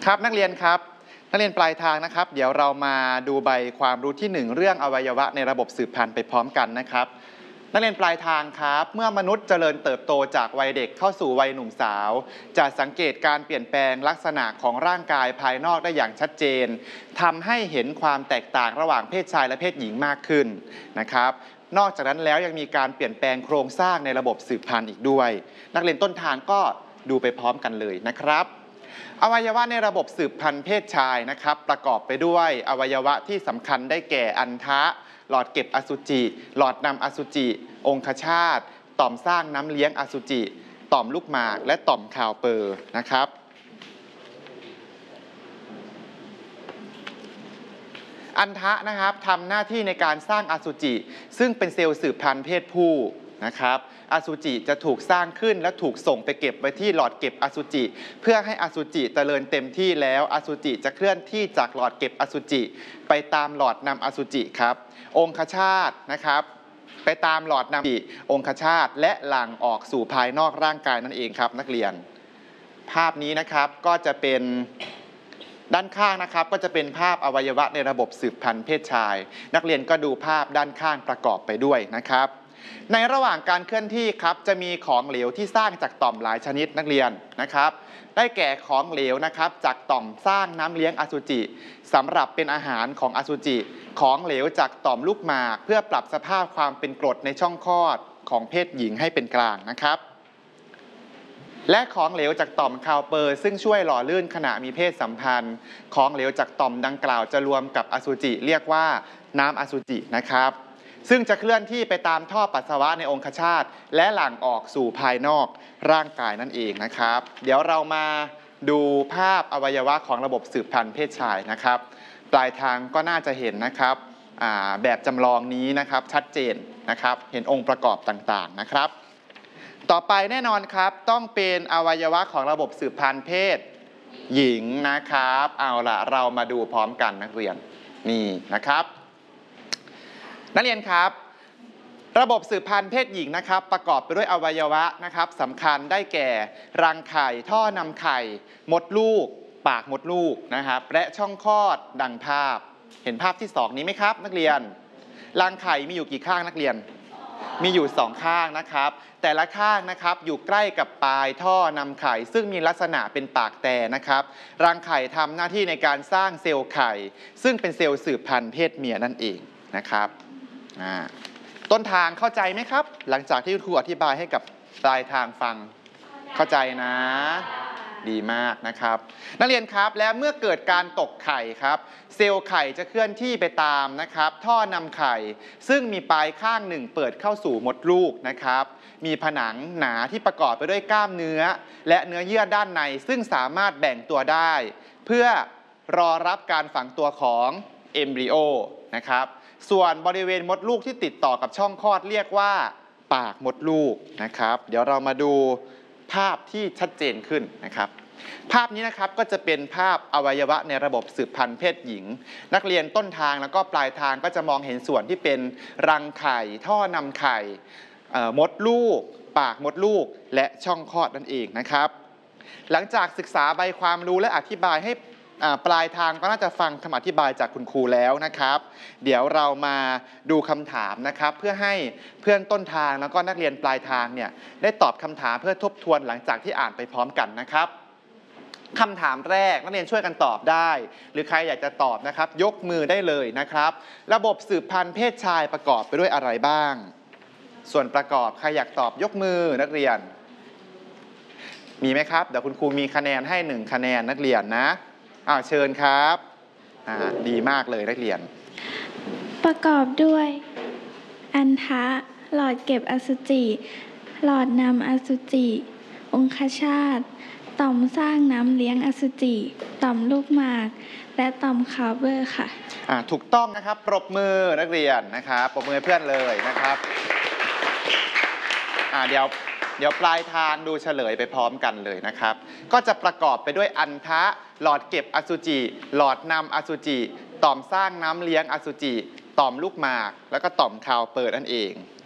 ครับนักเรียนครับนักเรียนปลายทางนะครับเดี๋ยวเรามาดูใบความรู้ที่1เรื่องอวัยวะในระบบสืบพันธุ์ไปพร้อมกันนะครับนักเรียนปลายทางครับเมื่อมนุษย์เจริญเติบโตจากวัยเด็กเข้าสู่วัยหนุ่มสาวจะสังเกตการเปลี่ยนแปลงลักษณะของร่างกายภายนอกได้อย่างชัดเจนทำให้เห็นความแตกต่างระหว่างเพศชายและเพศหญิงมากขึ้นนะครับนอกจากนั้นแล้วยังมีการเปลี่ยนแปลงโครงสร้างในระบบสืบพันธุ์อีกด้วยนักเรียนต้นทางก็ดูไปพร้อมกันเลยนะครับอวัยวะในระบบสืบพันธุ์เพศชายนะครับประกอบไปด้วยอวัยวะที่สำคัญได้แก่อัณฑะหลอดเก็บอสุจิหลอดนำอสุจิองคชาตต่อมสร้างน้ำเลี้ยงอสุจิต่อมลูกหมากและต่อมคาวเปอร์นะครับอัณฑะนะครับทำหน้าที่ในการสร้างอสุจิซึ่งเป็นเซลล์สืบพันธุ์เพศผู้นะครับอสุจิจะถูกสร้างขึ้นและถูกส่งไปเก็บไว้ที่หลอดเก็บอสุจิเพื่อให้อสุจิเจริญเต็มที่แล้วอสุจิจะเคลื่อนที่จากหลอดเก็บอสุจิไปตามหลอดนำอสุจิครับองคชาตนะครับไปตามหลอดนำอสุจิองคชาตและหลั่งออกสู่ภายนอกร่างกายนั่นเองครับนักเรียนภาพนี้นะครับก็จะเป็นด้านข้างนะครับก็จะเป็นภาพอวัยวะในระบบสืบพันธุ์เพศชายนักเรียนก็ดูภาพด้านข้างประกอบไปด้วยนะครับในระหว่างการเคลื่อนที่ครับจะมีของเหลวที่สร้างจากต่อมหลายชนิดนักเรียนนะครับได้แก่ของเหลวนะครับจากต่อมสร้างน้ำเลี้ยงอสุจิสำหรับเป็นอาหารของอสุจิของเหลวจากต่อมลูกหมากเพื่อปรับสภาพความเป็นกรดในช่องคลอดของเพศหญิงให้เป็นกลางนะครับและของเหลวจากต่อมคาวเปอร์ซึ่งช่วยหล่อลื่นขณะมีเพศสัมพันธ์ของเหลวจากต่อมดังกล่าวจะรวมกับอสุจิเรียกว่าน้ำอสุจินะครับซึ่งจะเคลื่อนที่ไปตามท่อปัสสาวะในองคชาตและหลั่งออกสู่ภายนอกร่างกายนั่นเองนะครับเดี๋ยวเรามาดูภาพอวัยวะของระบบสืบพันธุ์เพศชายนะครับปลายทางก็น่าจะเห็นนะครับแบบจำลองนี้นะครับชัดเจนนะครับเห็นองค์ประกอบต่างๆนะครับต่อไปแน่นอนครับต้องเป็นอวัยวะของระบบสืบพันธุ์เพศหญิงนะครับเอาล่ะเรามาดูพร้อมกันนักเรียนนี่นะครับนักเรียนครับระบบสืบพันธุ์เพศหญิงนะครับประกอบไปด้วยอวัยวะนะครับสำคัญได้แก่รังไข่ท่อนำไข่มดลูกปากมดลูกนะครับและช่องคลอดดังภาพเห็นภาพที่2นี้ไหมครับนักเรียนรังไข่มีอยู่กี่ข้างนักเรียนมีอยู่2ข้างนะครับแต่ละข้างนะครับอยู่ใกล้กับปลายท่อนำไข่ซึ่งมีลักษณะเป็นปากแต่นะครับรังไข่ทำหน้าที่ในการสร้างเซลล์ไข่ซึ่งเป็นเซลล์สืบพันธุ์เพศเมียนั่นเองนะครับต้นทางเข้าใจไหมครับหลังจากที่ครูอธิบายให้กับปลายทางฟังเข้าใจนะดีมากนะครับนักเรียนครับและเมื่อเกิดการตกไข่ครับเซลล์ไข่จะเคลื่อนที่ไปตามนะครับท่อนำไข่ซึ่งมีปลายข้างหนึ่งเปิดเข้าสู่มดลูกนะครับมีผนังหนาที่ประกอบไปด้วยกล้ามเนื้อและเนื้อเยื่อด้านในซึ่งสามารถแบ่งตัวได้เพื่อรอรับการฝังตัวของเอมบริโอนะครับส่วนบริเวณมดลูกที่ติดต่อกับช่องคลอดเรียกว่าปากมดลูกนะครับเดี๋ยวเรามาดูภาพที่ชัดเจนขึ้นนะครับภาพนี้นะครับก็จะเป็นภาพอวัยวะในระบบสืบพันธุ์เพศหญิงนักเรียนต้นทางแล้วก็ปลายทางก็จะมองเห็นส่วนที่เป็นรังไข่ท่อนำไข่มดลูกปากมดลูกและช่องคลอดนั่นเองนะครับหลังจากศึกษาใบความรู้และอธิบายให้ปลายทางก็น่าจะฟังคำอธิบายจากคุณครูแล้วนะครับเดี๋ยวเรามาดูคำถามนะครับเพื่อให้เพื่อนต้นทางแล้วก็นักเรียนปลายทางเนี่ยได้ตอบคำถามเพื่อทบทวนหลังจากที่อ่านไปพร้อมกันนะครับคำถามแรกนักเรียนช่วยกันตอบได้หรือใครอยากจะตอบนะครับยกมือได้เลยนะครับระบบสืบพันธุ์เพศชายประกอบไปด้วยอะไรบ้างส่วนประกอบใครอยากตอบยกมือนักเรียนมีไหมครับเดี๋ยวคุณครูมีคะแนนให้1คะแนนนักเรียนนะเชิญครับดีมากเลยนักเรียนประกอบด้วยอัณฑะหลอดเก็บอสุจิหลอดนำอสุจิองคชาตต่อมสร้างน้ำเลี้ยงอสุจิต่อมลูกหมากและต่อมคาร์เบอร์ค่ะถูกต้องนะครับปรบมือนักเรียนนะครับปรบมือเพื่อนเลยนะครับเดี๋ยวปลายทางดูเฉลยไปพร้อมกันเลยนะครับก็จะประกอบไปด้วยอัณฑะหลอดเก็บอสุจิหลอดนำอสุจิต่อมสร้างน้ำเลี้ยงอสุจิต่อมลูกหมากแล้วก็ต่อมคาวเปอร์นั่นเอง